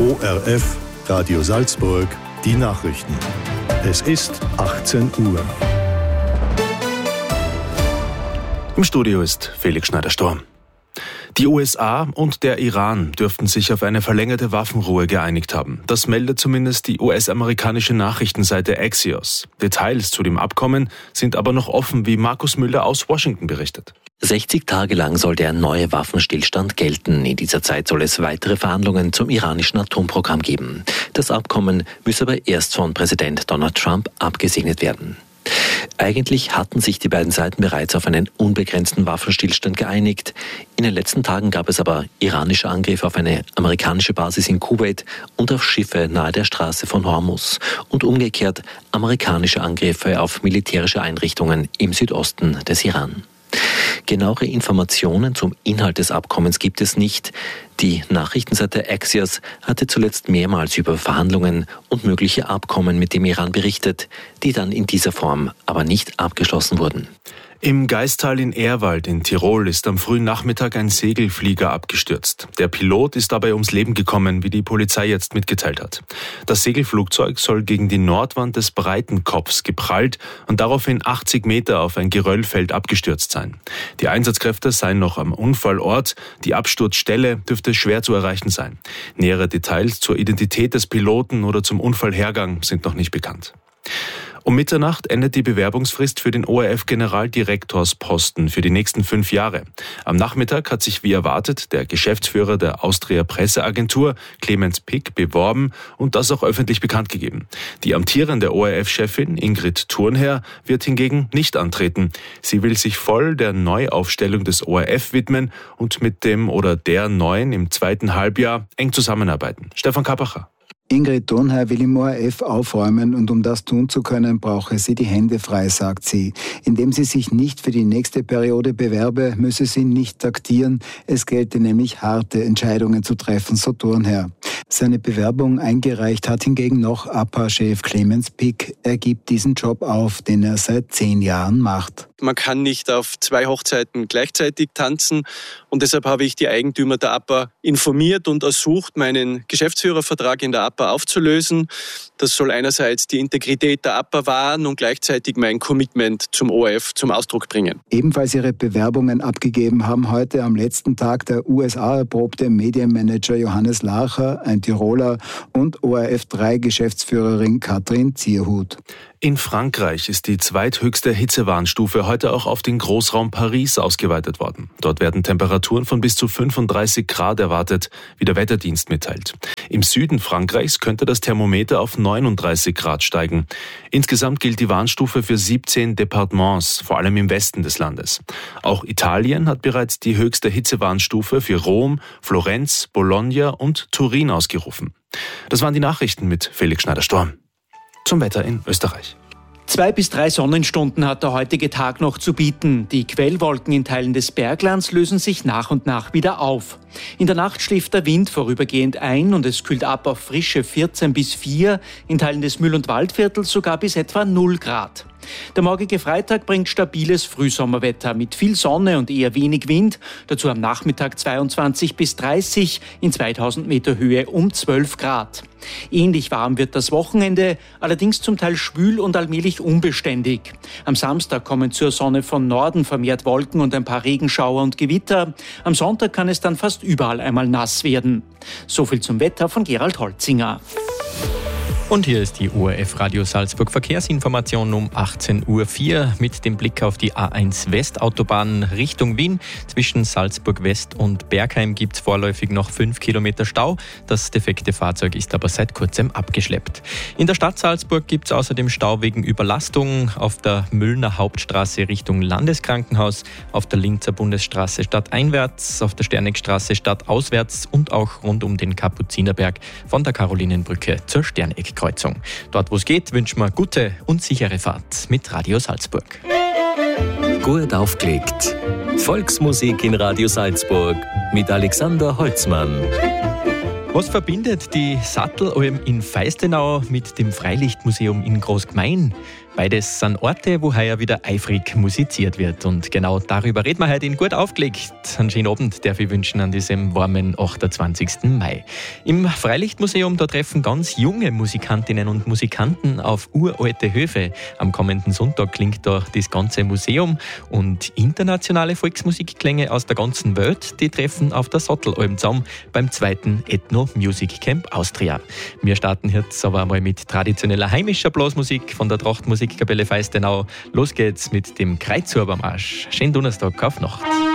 ORF Radio Salzburg, die Nachrichten. Es ist 18 Uhr. Im Studio ist Felix Schneider-Storm. Die USA und der Iran dürften sich auf eine verlängerte Waffenruhe geeinigt haben. Das meldet zumindest die US-amerikanische Nachrichtenseite Axios. Details zu dem Abkommen sind aber noch offen, wie Markus Müller aus Washington berichtet. 60 Tage lang soll der neue Waffenstillstand gelten. In dieser Zeit soll es weitere Verhandlungen zum iranischen Atomprogramm geben. Das Abkommen müsse aber erst von Präsident Donald Trump abgesegnet werden. Eigentlich hatten sich die beiden Seiten bereits auf einen unbegrenzten Waffenstillstand geeinigt. In den letzten Tagen gab es aber iranische Angriffe auf eine amerikanische Basis in Kuwait und auf Schiffe nahe der Straße von Hormuz und umgekehrt amerikanische Angriffe auf militärische Einrichtungen im Südosten des Iran. Genauere Informationen zum Inhalt des Abkommens gibt es nicht. Die Nachrichtenseite Axios hatte zuletzt mehrmals über Verhandlungen und mögliche Abkommen mit dem Iran berichtet, die dann in dieser Form aber nicht abgeschlossen wurden. Im Gaistal in Ehrwald in Tirol ist am frühen Nachmittag ein Segelflieger abgestürzt. Der Pilot ist dabei ums Leben gekommen, wie die Polizei jetzt mitgeteilt hat. Das Segelflugzeug soll gegen die Nordwand des Breitenkopfs geprallt und daraufhin 80 Meter auf ein Geröllfeld abgestürzt sein. Die Einsatzkräfte seien noch am Unfallort. Die Absturzstelle dürfte schwer zu erreichen sein. Nähere Details zur Identität des Piloten oder zum Unfallhergang sind noch nicht bekannt. Um Mitternacht endet die Bewerbungsfrist für den ORF-Generaldirektorsposten für die nächsten 5 Jahre. Am Nachmittag hat sich wie erwartet der Geschäftsführer der Austria Presseagentur, Clemens Pick, beworben und das auch öffentlich bekannt gegeben. Die amtierende ORF-Chefin Ingrid Thurnherr wird hingegen nicht antreten. Sie will sich voll der Neuaufstellung des ORF widmen und mit dem oder der Neuen im zweiten Halbjahr eng zusammenarbeiten. Stefan Kapacher. Ingrid Thurnherr will im ORF aufräumen und um das tun zu können, brauche sie die Hände frei, sagt sie. Indem sie sich nicht für die nächste Periode bewerbe, müsse sie nicht taktieren. Es gelte nämlich harte Entscheidungen zu treffen, so Thurnherr. Seine Bewerbung eingereicht hat hingegen noch APA-Chef Clemens Pick. Er gibt diesen Job auf, den er seit 10 Jahren macht. Man kann nicht auf 2 Hochzeiten gleichzeitig tanzen und deshalb habe ich die Eigentümer der APA informiert und ersucht, meinen Geschäftsführervertrag in der APA aufzulösen. Das soll einerseits die Integrität der APA wahren und gleichzeitig mein Commitment zum ORF zum Ausdruck bringen. Ebenfalls ihre Bewerbungen abgegeben haben heute am letzten Tag der USA-erprobte Medienmanager Johannes Lacher, ein Tiroler, und ORF3-Geschäftsführerin Katrin Zierhut. In Frankreich ist die zweithöchste Hitzewarnstufe heute auch auf den Großraum Paris ausgeweitet worden. Dort werden Temperaturen von bis zu 35 Grad erwartet, wie der Wetterdienst mitteilt. Im Süden Frankreichs könnte das Thermometer auf 39 Grad steigen. Insgesamt gilt die Warnstufe für 17 Departements, vor allem im Westen des Landes. Auch Italien hat bereits die höchste Hitzewarnstufe für Rom, Florenz, Bologna und Turin ausgerufen. Das waren die Nachrichten mit Felix Schneider-Storm. Zum Wetter in Österreich. 2 bis 3 Sonnenstunden hat der heutige Tag noch zu bieten. Die Quellwolken in Teilen des Berglands lösen sich nach und nach wieder auf. In der Nacht schläft der Wind vorübergehend ein und es kühlt ab auf frische 14 bis 4, in Teilen des Mühl- und Waldviertels sogar bis etwa 0 Grad. Der morgige Freitag bringt stabiles Frühsommerwetter mit viel Sonne und eher wenig Wind, dazu am Nachmittag 22 bis 30, in 2000 Meter Höhe um 12 Grad. Ähnlich warm wird das Wochenende, allerdings zum Teil schwül und allmählich unbeständig. Am Samstag kommen zur Sonne von Norden vermehrt Wolken und ein paar Regenschauer und Gewitter. Am Sonntag kann es dann fast überall einmal nass werden. So viel zum Wetter von Gerald Holzinger. Und hier ist die ORF Radio Salzburg Verkehrsinformation um 18.04 Uhr mit dem Blick auf die A1 Westautobahn Richtung Wien. Zwischen Salzburg West und Bergheim gibt es vorläufig noch 5 Kilometer Stau. Das defekte Fahrzeug ist aber seit kurzem abgeschleppt. In der Stadt Salzburg gibt es außerdem Stau wegen Überlastung auf der Müllner Hauptstraße Richtung Landeskrankenhaus, auf der Linzer Bundesstraße stadteinwärts, auf der Sternegstraße stadtauswärts und auch rund um den Kapuzinerberg von der Karolinenbrücke zur Sterneck. Kreuzung. Dort, wo es geht, wünschen wir gute und sichere Fahrt mit Radio Salzburg. Gut aufgelegt. Volksmusik in Radio Salzburg mit Alexander Holzmann. Was verbindet die Sattelalm in Feistenau mit dem Freilichtmuseum in Großgmain? Beides sind Orte, wo heuer wieder eifrig musiziert wird. Und genau darüber reden wir heute in Gut aufgelegt. Einen schönen Abend darf ich wünschen an diesem warmen 28. Mai. Im Freilichtmuseum, da treffen ganz junge Musikantinnen und Musikanten auf uralte Höfe. Am kommenden Sonntag klingt da das ganze Museum. Und internationale Volksmusikklänge aus der ganzen Welt, die treffen auf der Sattelalm zusammen beim 2. Ethno Music Camp Austria. Wir starten jetzt aber einmal mit traditioneller heimischer Blasmusik von der Trachtmusikkapelle Feistenau. Los geht's mit dem Kreuzhubermarsch. Schönen Donnerstag, auf Nacht.